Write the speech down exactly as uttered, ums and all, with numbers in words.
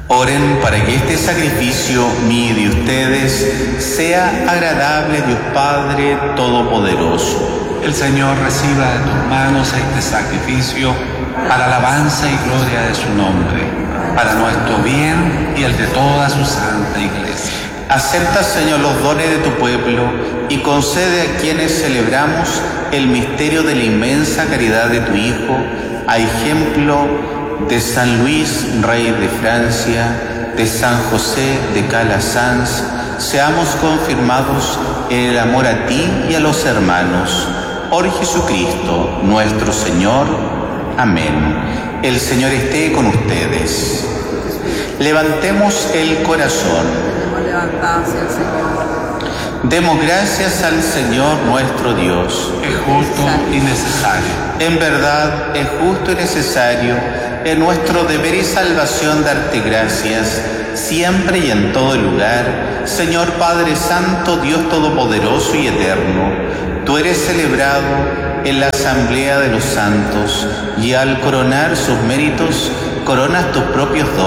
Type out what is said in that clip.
Oren para que este sacrificio mío y de ustedes sea agradable a Dios Padre Todopoderoso. El Señor reciba de tus manos este sacrificio para alabanza y gloria de su nombre, para nuestro bien y el de toda su santa Iglesia. Acepta, Señor, los dones de tu pueblo y concede a quienes celebramos el misterio de la inmensa caridad de tu Hijo, a ejemplo de San Luis, rey de Francia, de San José de Calasanz, seamos confirmados en el amor a ti y a los hermanos. Por Jesucristo, nuestro Señor. Amén. El Señor esté con ustedes. Levantemos el corazón. Demos gracias al Señor nuestro Dios. Es justo y necesario. En verdad, es justo y necesario, es nuestro deber y salvación darte gracias, siempre y en todo lugar, Señor Padre Santo, Dios Todopoderoso y Eterno. Tú eres celebrado en la asamblea de los santos, y al coronar sus méritos, coronas tus propios dones.